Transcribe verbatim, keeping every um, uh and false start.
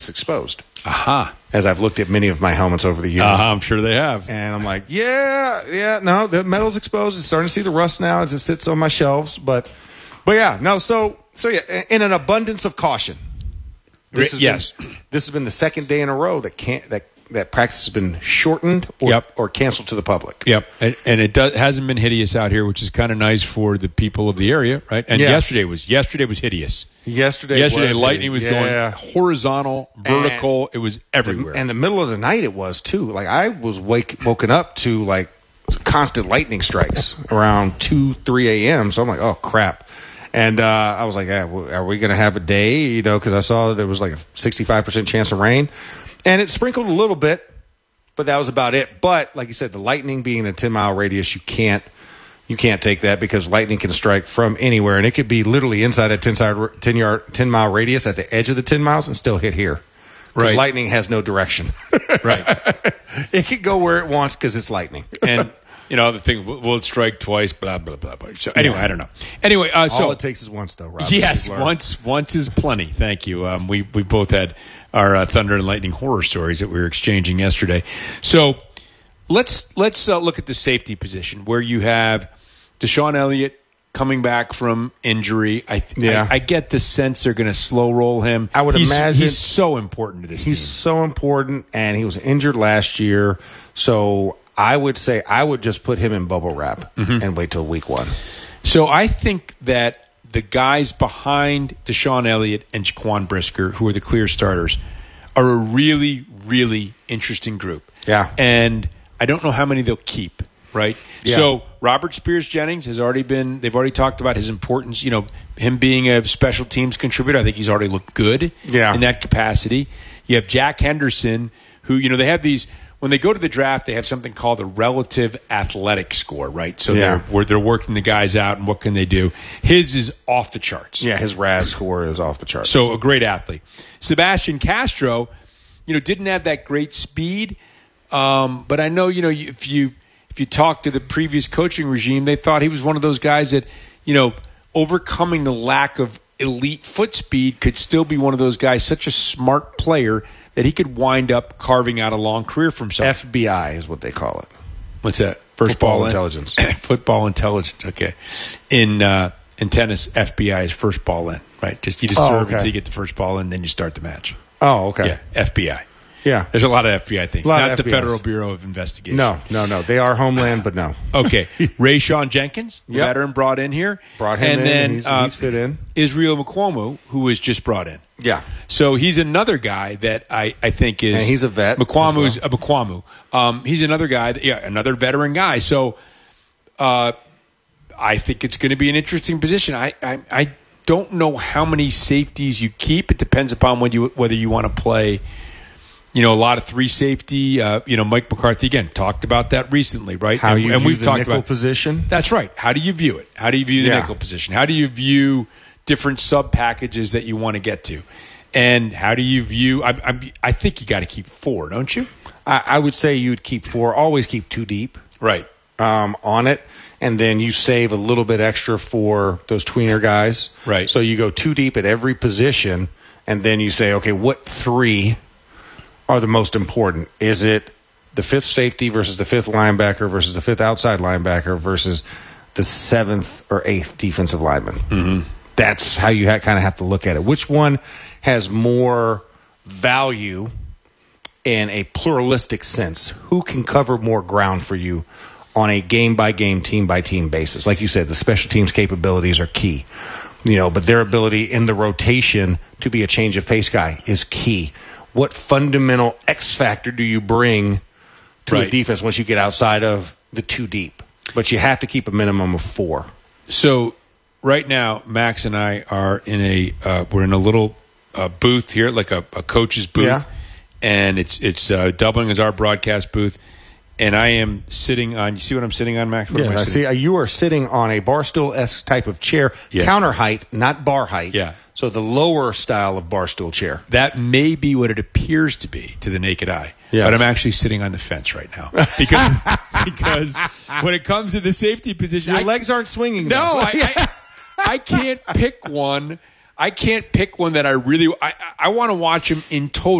exposed. Aha. Uh-huh. As I've looked at many of my helmets over the years. Uh-huh, I'm sure they have. And I'm like, yeah, yeah, no, the metal's exposed. It's starting to see the rust now as it sits on my shelves. But, but yeah, no, so, so yeah, in an abundance of caution. This has yes. Been, this has been the second day in a row that can't, that, that practice has been shortened or, yep. or canceled to the public. Yep. And, and it does, hasn't been hideous out here, which is kind of nice for the people of the area, right? And yeah. yesterday was, yesterday was hideous. Yesterday, yesterday, was lightning was yeah. going horizontal, vertical. And it was everywhere. The, and the middle of the night, it was too. Like I was wake woken up to like constant lightning strikes around two, three a.m. So I'm like, oh crap! And uh, I was like, yeah, are we going to have a day? You know, because I saw there was like a sixty-five percent chance of rain, and it sprinkled a little bit, but that was about it. But like you said, the lightning being in a ten mile radius, you can't. You can't take that because lightning can strike from anywhere, and it could be literally inside that ten yard, ten mile radius at the edge of the ten miles and still hit here. Right. Lightning has no direction. Right. It can go where it wants because it's lightning. And, you know, the thing, will it strike twice, blah, blah, blah, blah. So, anyway, yeah. I don't know. Anyway, uh, so. All it takes is once, though, Rob. Yes, once once is plenty. Thank you. Um, we, we both had our uh, thunder and lightning horror stories that we were exchanging yesterday. So, let's, let's uh, look at the safety position where you have DeShon Elliott coming back from injury. I, yeah. I I get the sense they're going to slow roll him. I would he's, imagine he's so important to this he's team. He's so important, and he was injured last year. So I would say I would just put him in bubble wrap mm-hmm. and wait till week one. So I think that the guys behind DeShon Elliott and Jaquan Brisker, who are the clear starters, are a really, really interesting group. Yeah. And I don't know how many they'll keep. Right. Yeah. So Robert Spears Jennings has already been, they've already talked about his importance, you know, him being a special teams contributor. I think he's already looked good yeah. in that capacity. You have Jack Henderson, who, you know, they have these, when they go to the draft, they have something called a relative athletic score, right? So yeah. they're, where they're working the guys out and what can they do. His is off the charts. Yeah, his R A S score is off the charts. So a great athlete. Sebastian Castro, you know, didn't have that great speed, um, but I know, you know, if you, If you talk to the previous coaching regime, they thought he was one of those guys that, you know, overcoming the lack of elite foot speed could still be one of those guys, such a smart player that he could wind up carving out a long career for himself. F B I is what they call it. What's that? First Football ball intelligence. In. Football intelligence. Okay. In uh, in tennis, F B I is first ball in, right? Just you just oh, serve okay. until you get the first ball in, then you start the match. Oh, okay. Yeah, F B I. Yeah. There's a lot of F B I things. Not the F B Is. Federal Bureau of Investigation. No, no, no. They are Homeland, but no. Okay. Rayshawn Jenkins, the yep. veteran, brought in here. Brought him and in. then, And he's, uh, he's fit in. Israel McQuomo, who was just brought in. Yeah. So he's another guy that I, I think is. And he's a vet. McQuomo's well. a McQuomo. Um, he's another guy, that, yeah, another veteran guy. So uh, I think it's going to be an interesting position. I, I, I don't know how many safeties you keep. It depends upon when you, whether you want to play. You know, a lot of three safety. Uh, you know, Mike McCarthy again talked about that recently, right? How and, you and view we've the talked nickel about position. That's right. How do you view it? How do you view the yeah. nickel position? How do you view different sub packages that you want to get to? And how do you view? I, I, I think you got to keep four, don't you? I, I would say you'd keep four. Always keep two deep, right, um, on it, and then you save a little bit extra for those tweener guys. Right. So you go two deep at every position, and then you say, okay, what three are the most important? Is it the fifth safety versus the fifth linebacker versus the fifth outside linebacker versus the seventh or eighth defensive lineman? Mm-hmm. That's how you ha- kind of have to look at it. Which one has more value in a pluralistic sense? Who can cover more ground for you on a game-by-game, team-by-team basis? Like you said, the special teams capabilities are key. You know, but their ability in the rotation to be a change of pace guy is key. What fundamental X factor do you bring to right. a defense once you get outside of the two deep? But you have to keep a minimum of four. So right now, Max and I are in a uh, we're in a little uh, booth here, like a, a coach's booth, yeah. and it's it's uh, doubling as our broadcast booth. And I am sitting on. You see what I'm sitting on, Max? What Yes, am I, I see. Uh, you are sitting on a bar stool-esque type of chair, yeah. counter height, not bar height. Yeah. So the lower style of bar stool chair. That may be what it appears to be to the naked eye. Yes. But I'm actually sitting on the fence right now because because when it comes to the safety position, Your I, legs aren't swinging. No, though. I, I I can't pick one. I can't pick one that I really I I want to watch him in total.